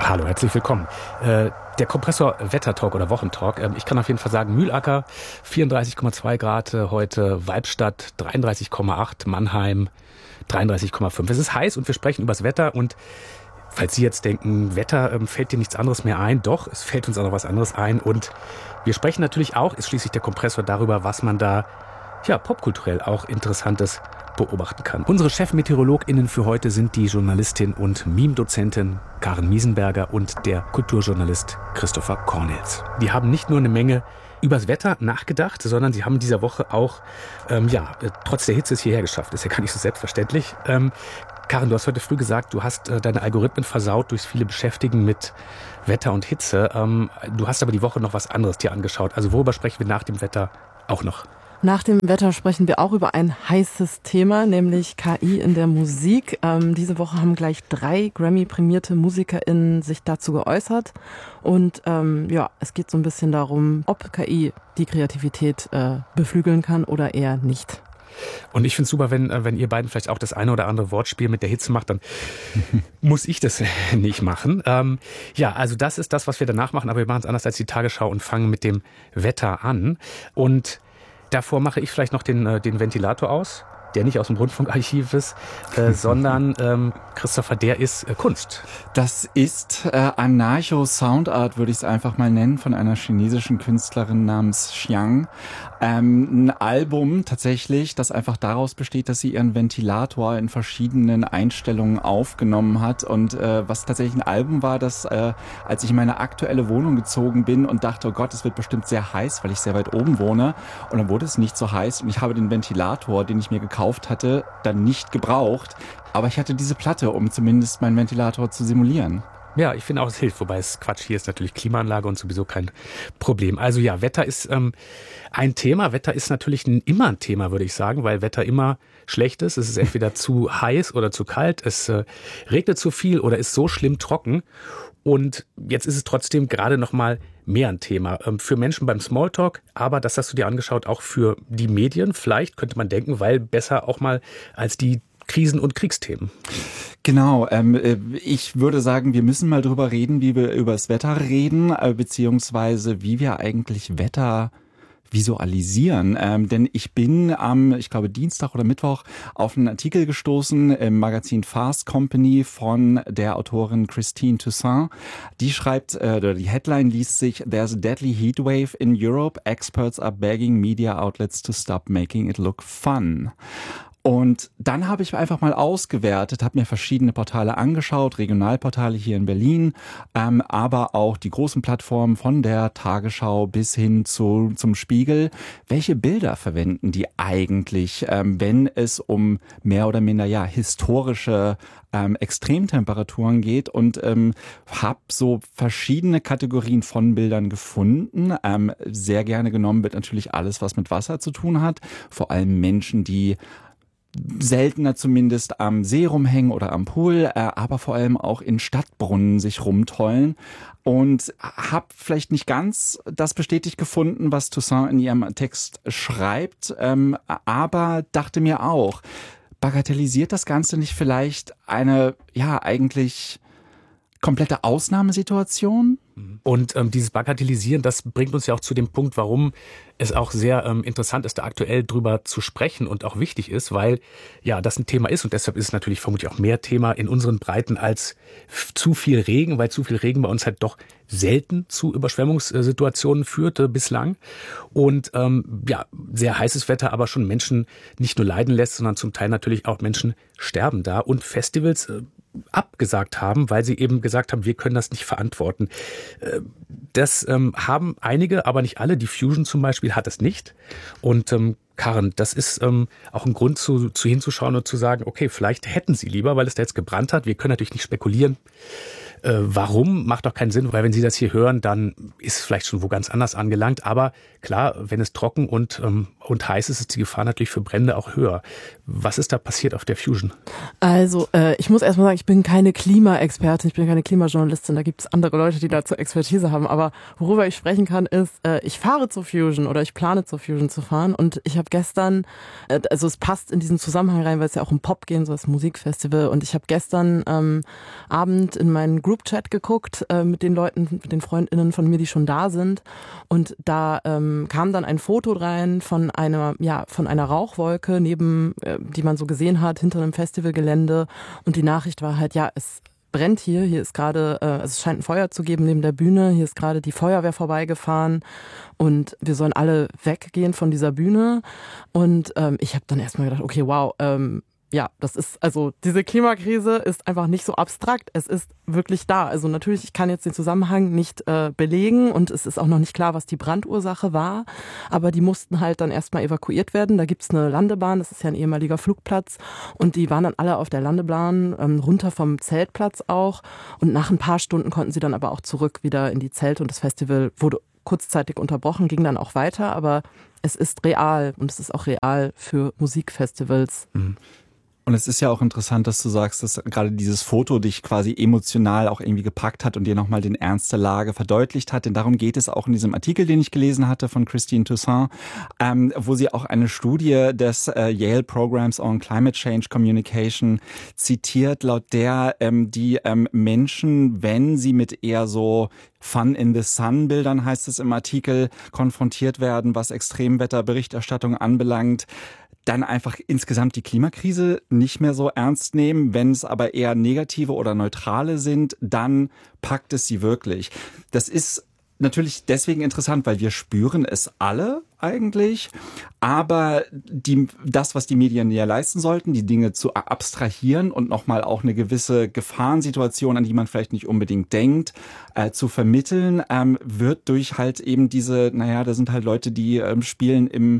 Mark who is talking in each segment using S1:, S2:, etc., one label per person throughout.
S1: Hallo, herzlich willkommen. Der Kompressor Wettertalk oder Wochentalk. Ich kann auf jeden Fall sagen, Mühlacker 34,2 Grad heute, Weibstadt 33,8, Mannheim 33,5. Es ist heiß und wir sprechen über das Wetter und falls Sie jetzt denken, Wetter, fällt dir nichts anderes mehr ein? Doch, es fällt uns auch noch was anderes ein und wir sprechen natürlich auch, ist schließlich der Kompressor, darüber, was man da popkulturell auch Interessantes beobachten kann. Unsere ChefmeteorologInnen für heute sind die Journalistin und Meme-Dozentin Karen Miesenberger und der Kulturjournalist Christopher Cornels. Die haben nicht nur eine Menge übers Wetter nachgedacht, sondern sie haben in dieser Woche auch, trotz der Hitze es hierher geschafft. Ist ja gar nicht so selbstverständlich. Karen, du hast heute früh gesagt, du hast deine Algorithmen versaut durchs viele Beschäftigen mit Wetter und Hitze. Du hast aber die Woche noch was anderes dir angeschaut. Also worüber sprechen wir nach dem Wetter auch noch?
S2: Nach dem Wetter sprechen wir auch über ein heißes Thema, nämlich KI in der Musik. Diese Woche haben gleich 3 Grammy-prämierte MusikerInnen sich dazu geäußert. Und es geht so ein bisschen darum, ob KI die Kreativität beflügeln kann oder eher nicht.
S1: Und ich finde es super, wenn ihr beiden vielleicht auch das eine oder andere Wortspiel mit der Hitze macht, dann muss ich das nicht machen. Also das ist das, was wir danach machen, aber wir machen es anders als die Tagesschau und fangen mit dem Wetter an. Und davor mache ich vielleicht noch den Ventilator aus, der nicht aus dem Rundfunkarchiv ist, sondern Christopher, der ist Kunst.
S3: Das ist Anarcho-Soundart, würde ich es einfach mal nennen, von einer chinesischen Künstlerin namens Xiang. Ein Album tatsächlich, das einfach daraus besteht, dass sie ihren Ventilator in verschiedenen Einstellungen aufgenommen hat und was tatsächlich ein Album war, das als ich in meine aktuelle Wohnung gezogen bin und dachte, oh Gott, es wird bestimmt sehr heiß, weil ich sehr weit oben wohne, und dann wurde es nicht so heiß und ich habe den Ventilator, den ich mir gekauft hatte, dann nicht gebraucht, aber ich hatte diese Platte, um zumindest meinen Ventilator zu simulieren.
S1: Ja, ich finde auch, es hilft, wobei es Quatsch, hier ist natürlich Klimaanlage und sowieso kein Problem. Also ja, Wetter ist ein Thema. Wetter ist natürlich immer ein Thema, würde ich sagen, weil Wetter immer schlecht ist. Es ist entweder zu heiß oder zu kalt, es regnet zu viel oder ist so schlimm trocken. Und jetzt ist es trotzdem gerade noch mal mehr ein Thema für Menschen beim Smalltalk, aber das hast du dir angeschaut, auch für die Medien. Vielleicht könnte man denken, weil besser auch mal als die Krisen- und Kriegsthemen.
S3: Genau, ich würde sagen, wir müssen mal drüber reden, wie wir über das Wetter reden, beziehungsweise wie wir eigentlich Wetter visualisieren. Denn ich bin am, ich glaube, Dienstag oder Mittwoch auf einen Artikel gestoßen im Magazin Fast Company von der Autorin Christine Toussaint. Die schreibt, die Headline liest sich, "There's a deadly heatwave in Europe. Experts are begging media outlets to stop making it look fun." Und dann habe ich einfach mal ausgewertet, habe mir verschiedene Portale angeschaut, Regionalportale hier in Berlin, aber auch die großen Plattformen von der Tagesschau bis hin zum Spiegel. Welche Bilder verwenden die eigentlich, wenn es um mehr oder minder historische Extremtemperaturen geht, und habe so verschiedene Kategorien von Bildern gefunden. Sehr gerne genommen wird natürlich alles, was mit Wasser zu tun hat, vor allem Menschen, die seltener zumindest am See rumhängen oder am Pool, aber vor allem auch in Stadtbrunnen sich rumtollen, und habe vielleicht nicht ganz das bestätigt gefunden, was Toussaint in ihrem Text schreibt, aber dachte mir auch, bagatellisiert das Ganze nicht vielleicht eine, eigentlich komplette Ausnahmesituation?
S1: Und dieses Bagatellisieren, das bringt uns ja auch zu dem Punkt, warum es auch sehr interessant ist, da aktuell drüber zu sprechen und auch wichtig ist, weil das ein Thema ist und deshalb ist es natürlich vermutlich auch mehr Thema in unseren Breiten als zu viel Regen, weil zu viel Regen bei uns halt doch selten zu Überschwemmungssituationen führte bislang und sehr heißes Wetter, aber schon Menschen nicht nur leiden lässt, sondern zum Teil natürlich auch Menschen sterben da und Festivals abgesagt haben, weil sie eben gesagt haben, wir können das nicht verantworten. Das haben einige, aber nicht alle. Die Fusion zum Beispiel hat es nicht. Und Karen, das ist auch ein Grund zu hinzuschauen und zu sagen, okay, vielleicht hätten sie lieber, weil es da jetzt gebrannt hat. Wir können natürlich nicht spekulieren. Warum? Macht doch keinen Sinn, weil wenn Sie das hier hören, dann ist es vielleicht schon wo ganz anders angelangt. Aber klar, wenn es trocken und heiß ist, ist die Gefahr natürlich für Brände auch höher. Was ist da passiert auf der Fusion?
S2: Also ich muss erstmal sagen, ich bin keine Klimaexpertin, ich bin keine Klimajournalistin, da gibt es andere Leute, die dazu Expertise haben. Aber worüber ich sprechen kann, ist, ich fahre zur Fusion oder ich plane zur Fusion zu fahren und ich habe gestern, also es passt in diesen Zusammenhang rein, weil es ja auch um Pop geht, so das Musikfestival. Und ich habe gestern Abend in meinen Groupchat geguckt mit den Leuten, mit den FreundInnen von mir, die schon da sind. Und da kam dann ein Foto rein von einer Rauchwolke neben, die man so gesehen hat, hinter einem Festivalgelände. Und die Nachricht war halt, ja, es brennt hier ist gerade, es scheint ein Feuer zu geben neben der Bühne, hier ist gerade die Feuerwehr vorbeigefahren und wir sollen alle weggehen von dieser Bühne. Und ich habe dann erstmal gedacht, okay, wow, ja, das ist, also diese Klimakrise ist einfach nicht so abstrakt, es ist wirklich da. Also natürlich, ich kann jetzt den Zusammenhang nicht belegen und es ist auch noch nicht klar, was die Brandursache war, aber die mussten halt dann erstmal evakuiert werden. Da gibt's eine Landebahn, das ist ja ein ehemaliger Flugplatz und die waren dann alle auf der Landebahn, runter vom Zeltplatz auch und nach ein paar Stunden konnten sie dann aber auch zurück wieder in die Zelte und das Festival wurde kurzzeitig unterbrochen, ging dann auch weiter, aber es ist real und es ist auch real für Musikfestivals.
S3: Mhm. Und es ist ja auch interessant, dass du sagst, dass gerade dieses Foto dich quasi emotional auch irgendwie gepackt hat und dir nochmal den Ernst der Lage verdeutlicht hat. Denn darum geht es auch in diesem Artikel, den ich gelesen hatte von Christine Toussaint, wo sie auch eine Studie des Yale Programs on Climate Change Communication zitiert, laut der die Menschen, wenn sie mit eher so Fun in the Sun Bildern, heißt es im Artikel, konfrontiert werden, was Extremwetterberichterstattung anbelangt, dann einfach insgesamt die Klimakrise nicht mehr so ernst nehmen. Wenn es aber eher negative oder neutrale sind, dann packt es sie wirklich. Das ist natürlich deswegen interessant, weil wir spüren es alle eigentlich, aber das, was die Medien ja leisten sollten, die Dinge zu abstrahieren und nochmal auch eine gewisse Gefahrensituation, an die man vielleicht nicht unbedingt denkt, zu vermitteln, wird durch halt eben da sind halt Leute, die spielen im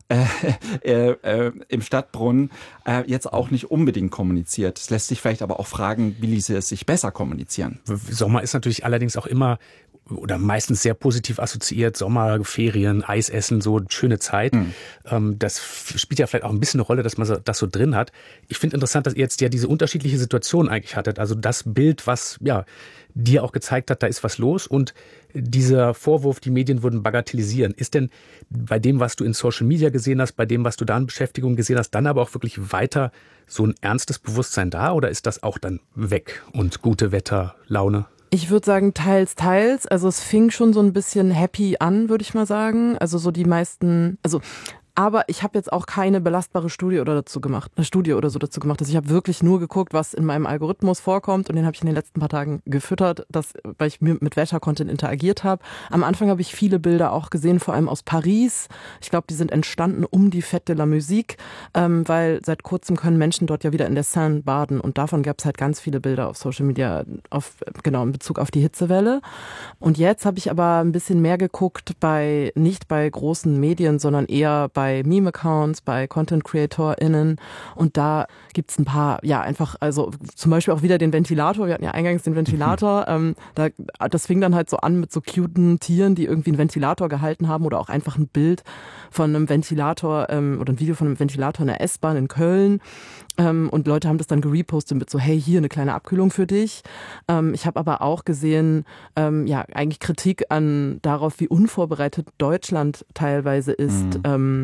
S3: Stadtbrunnen jetzt auch nicht unbedingt kommuniziert. Es lässt sich vielleicht aber auch fragen, wie ließe es sich besser kommunizieren?
S1: Sommer ist natürlich allerdings auch immer oder meistens sehr positiv assoziiert. Sommer, Ferien, Eisessen, so schöne Zeit. Das spielt ja vielleicht auch ein bisschen eine Rolle, dass man das so drin hat. Ich finde interessant, dass ihr jetzt ja diese unterschiedliche Situation eigentlich hattet. Also das Bild, was ja dir auch gezeigt hat, da ist was los und dieser Vorwurf, die Medien würden bagatellisieren. Ist denn bei dem, was du in Social Media gesehen hast, bei dem, was du da in Beschäftigung gesehen hast, dann aber auch wirklich weiter so ein ernstes Bewusstsein da oder ist das auch dann weg und gute Wetterlaune?
S2: Ich würde sagen, teils, teils. Also es fing schon so ein bisschen happy an, würde ich mal sagen. Also so die meisten, aber ich habe jetzt auch keine belastbare Studie oder so dazu gemacht. Also ich habe wirklich nur geguckt, was in meinem Algorithmus vorkommt und den habe ich in den letzten paar Tagen gefüttert, weil ich mit Wetter-Content interagiert habe. Am Anfang habe ich viele Bilder auch gesehen, vor allem aus Paris. Ich glaube, die sind entstanden um die Fête de la Musique, weil seit kurzem können Menschen dort ja wieder in der Seine baden und davon gab es halt ganz viele Bilder auf Social Media, in Bezug auf die Hitzewelle. Und jetzt habe ich aber ein bisschen mehr geguckt nicht bei großen Medien, sondern eher bei Meme-Accounts, bei Content-CreatorInnen und da gibt's ein paar, also zum Beispiel auch wieder den Ventilator, wir hatten ja eingangs den Ventilator, das fing dann halt so an mit so cuten Tieren, die irgendwie einen Ventilator gehalten haben oder auch einfach ein Bild von einem Ventilator oder ein Video von einem Ventilator in der S-Bahn in Köln und Leute haben das dann gerepostet mit so, hey, hier eine kleine Abkühlung für dich. Ich habe aber auch gesehen, eigentlich Kritik darauf, wie unvorbereitet Deutschland teilweise ist.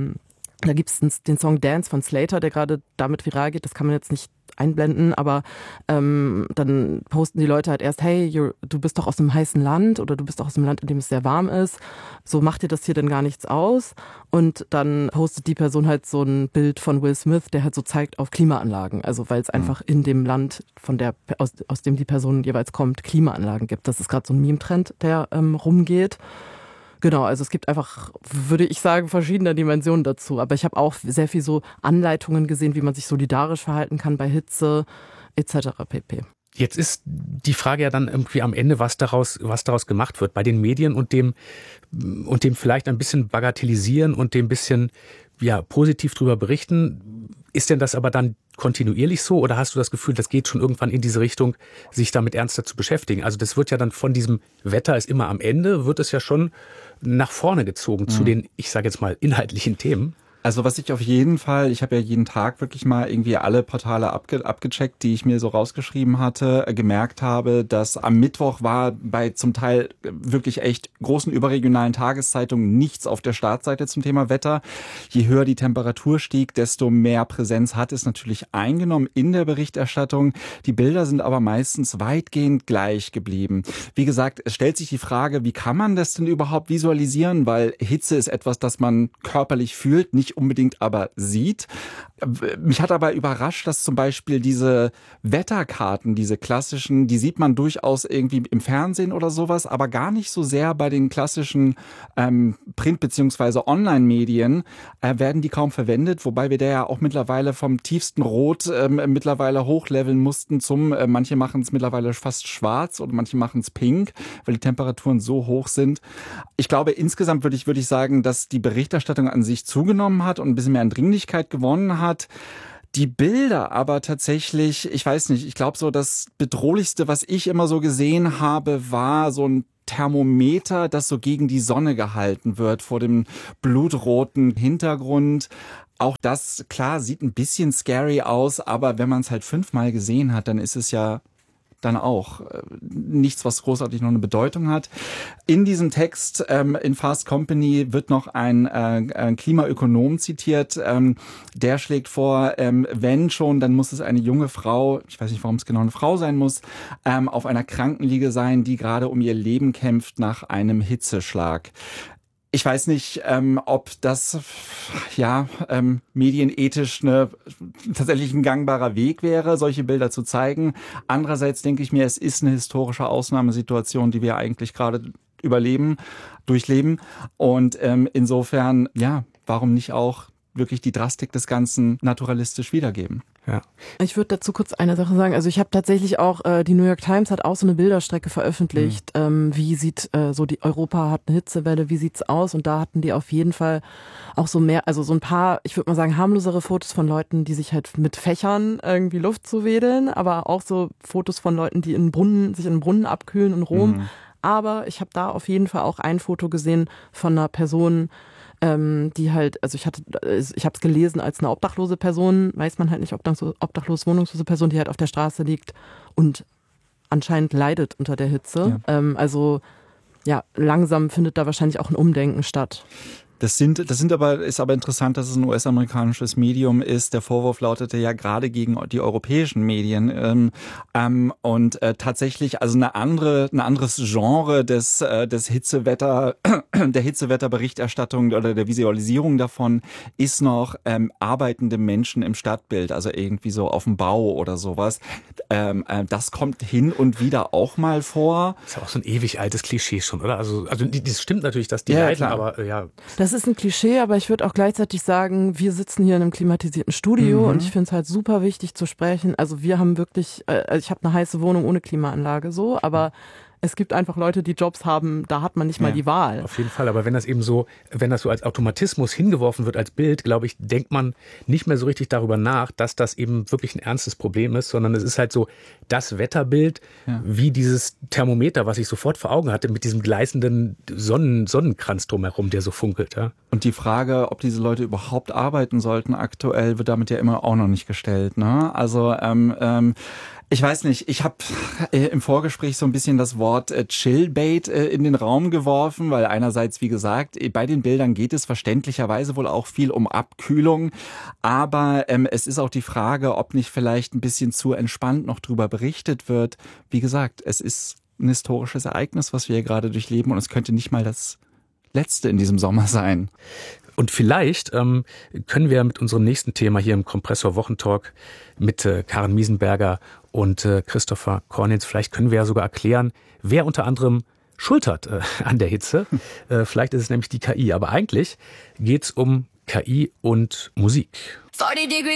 S2: Da gibt's den Song Dance von Slater, der gerade damit viral geht. Das kann man jetzt nicht einblenden, aber dann posten die Leute halt erst, hey, du bist doch aus einem heißen Land oder du bist doch aus einem Land, in dem es sehr warm ist. So macht dir das hier denn gar nichts aus? Und dann postet die Person halt so ein Bild von Will Smith, der halt so zeigt auf Klimaanlagen. Also weil es einfach in dem Land, aus dem die Person jeweils kommt, Klimaanlagen gibt. Das ist gerade so ein Meme-Trend, der rumgeht. Genau, also es gibt einfach, würde ich sagen, verschiedene Dimensionen dazu. Aber ich habe auch sehr viel so Anleitungen gesehen, wie man sich solidarisch verhalten kann bei Hitze etc. pp.
S1: Jetzt ist die Frage ja dann irgendwie am Ende, was daraus gemacht wird bei den Medien und dem vielleicht ein bisschen bagatellisieren und dem bisschen positiv drüber berichten. Ist denn das aber dann kontinuierlich so oder hast du das Gefühl, das geht schon irgendwann in diese Richtung, sich damit ernster zu beschäftigen? Also das wird ja dann von diesem Wetter ist immer am Ende, wird es ja schon nach vorne gezogen zu den, ich sage jetzt mal, inhaltlichen Themen.
S3: Also was ich auf jeden Fall, ich habe ja jeden Tag wirklich mal irgendwie alle Portale abgecheckt, die ich mir so rausgeschrieben hatte, gemerkt habe, dass am Mittwoch war bei zum Teil wirklich echt großen überregionalen Tageszeitungen nichts auf der Startseite zum Thema Wetter. Je höher die Temperatur stieg, desto mehr Präsenz hat es natürlich eingenommen in der Berichterstattung. Die Bilder sind aber meistens weitgehend gleich geblieben. Wie gesagt, es stellt sich die Frage, wie kann man das denn überhaupt visualisieren? Weil Hitze ist etwas, das man körperlich fühlt, nicht unbedingt aber sieht. Mich hat aber überrascht, dass zum Beispiel diese Wetterkarten, diese klassischen, die sieht man durchaus irgendwie im Fernsehen oder sowas, aber gar nicht so sehr bei den klassischen Print- bzw. Online-Medien werden die kaum verwendet, wobei wir da ja auch mittlerweile vom tiefsten Rot mittlerweile hochleveln mussten zum, manche machen es mittlerweile fast schwarz oder manche machen es pink, weil die Temperaturen so hoch sind. Ich glaube, insgesamt würde ich sagen, dass die Berichterstattung an sich zugenommen hat und ein bisschen mehr an Dringlichkeit gewonnen hat. Die Bilder aber tatsächlich, ich weiß nicht, ich glaube so das Bedrohlichste, was ich immer so gesehen habe, war so ein Thermometer, das so gegen die Sonne gehalten wird vor dem blutroten Hintergrund. Auch das, klar, sieht ein bisschen scary aus, aber wenn man es halt 5-mal gesehen hat, dann ist es ja dann auch nichts, was großartig noch eine Bedeutung hat. In diesem Text in Fast Company wird noch ein Klimaökonom zitiert. Der schlägt vor, wenn schon, dann muss es eine junge Frau, ich weiß nicht, warum es genau eine Frau sein muss, auf einer Krankenliege sein, die gerade um ihr Leben kämpft nach einem Hitzeschlag. Ich weiß nicht, ob das medienethisch tatsächlich ein gangbarer Weg wäre, solche Bilder zu zeigen. Andererseits denke ich mir, es ist eine historische Ausnahmesituation, die wir eigentlich gerade durchleben. Und insofern, ja, warum nicht auch wirklich die Drastik des Ganzen naturalistisch wiedergeben?
S2: Ja. Ich würde dazu kurz eine Sache sagen. Also ich habe tatsächlich auch, die New York Times hat auch so eine Bilderstrecke veröffentlicht. Wie sieht die Europa hat eine Hitzewelle, wie sieht's aus? Und da hatten die auf jeden Fall auch so mehr, also so ein paar, ich würde mal sagen, harmlosere Fotos von Leuten, die sich halt mit Fächern irgendwie Luft zuwedeln, aber auch so Fotos von Leuten, die sich in einen Brunnen abkühlen in Rom. Aber ich habe da auf jeden Fall auch ein Foto gesehen von einer Person, die halt, also ich habe es gelesen als eine obdachlose Person, weiß man halt nicht, obdachlos, wohnungslose Person, die halt auf der Straße liegt und anscheinend leidet unter der Hitze. Ja. Langsam findet da wahrscheinlich auch ein Umdenken statt.
S3: Ist aber interessant, dass es ein US-amerikanisches Medium ist. Der Vorwurf lautete ja gerade gegen die europäischen Medien. Tatsächlich, also ein anderes Genre des der Hitzewetterberichterstattung oder der Visualisierung davon ist noch arbeitende Menschen im Stadtbild, also irgendwie so auf dem Bau oder sowas. Das kommt hin und wieder auch mal vor.
S1: Das ist ja auch so ein ewig altes Klischee schon, oder? Also das stimmt natürlich, dass die leiden,
S3: klar.
S1: Aber ja.
S2: Das ist ein Klischee, aber ich würde auch gleichzeitig sagen, wir sitzen hier in einem klimatisierten Studio und ich finde es halt super wichtig zu sprechen. Also wir haben wirklich, ich habe eine heiße Wohnung ohne Klimaanlage so, aber es gibt einfach Leute, die Jobs haben, da hat man nicht mal die Wahl.
S1: Auf jeden Fall, aber wenn das so als Automatismus hingeworfen wird als Bild, glaube ich, denkt man nicht mehr so richtig darüber nach, dass das eben wirklich ein ernstes Problem ist, sondern es ist halt so das Wetterbild, wie dieses Thermometer, was ich sofort vor Augen hatte, mit diesem gleißenden Sonnenkranz drumherum, der so funkelt. Ja.
S3: Und die Frage, ob diese Leute überhaupt arbeiten sollten aktuell, wird damit ja immer auch noch nicht gestellt. Ne? Also ich weiß nicht, ich habe im Vorgespräch so ein bisschen das Wort Chillbait in den Raum geworfen, weil einerseits, wie gesagt, bei den Bildern geht es verständlicherweise wohl auch viel um Abkühlung, aber es ist auch die Frage, ob nicht vielleicht ein bisschen zu entspannt noch drüber berichtet wird. Wie gesagt, es ist ein historisches Ereignis, was wir hier gerade durchleben und es könnte nicht mal das letzte in diesem Sommer sein.
S1: Und vielleicht können wir mit unserem nächsten Thema hier im Kompressor Wochentalk mit Karen Miesenberger und Christopher Cornitz, vielleicht können wir ja sogar erklären, wer unter anderem Schuld hat an der Hitze. Vielleicht ist es nämlich die KI, aber eigentlich geht es um KI und Musik. 40 degrees